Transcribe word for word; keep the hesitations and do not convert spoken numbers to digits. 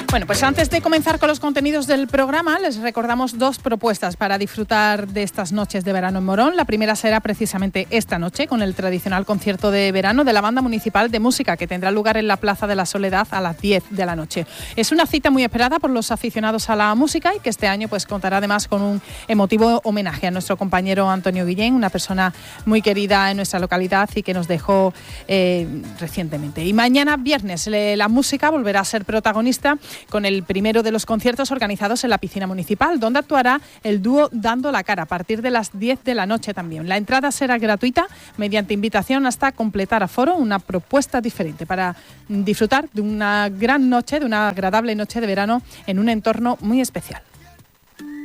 Bueno, pues antes de comenzar con los contenidos del programa, les recordamos dos propuestas para disfrutar de estas noches de verano en Morón. La primera será precisamente esta noche, con el tradicional concierto de verano de la Banda Municipal de Música, que tendrá lugar en la Plaza de la Soledad a las diez de la noche. Es una cita muy esperada por los aficionados a la música y que este año pues contará además con un emotivo homenaje a nuestro compañero Antonio Guillén, una persona muy querida en nuestra localidad y que nos dejó eh, recientemente. Y mañana viernes la música volverá a ser protagonista con el primero de los conciertos organizados en la piscina municipal, donde actuará el dúo Dando la Cara a partir de las diez de la noche también. La entrada será gratuita mediante invitación hasta completar aforo, una propuesta diferente para disfrutar de una gran noche, de una agradable noche de verano en un entorno muy especial.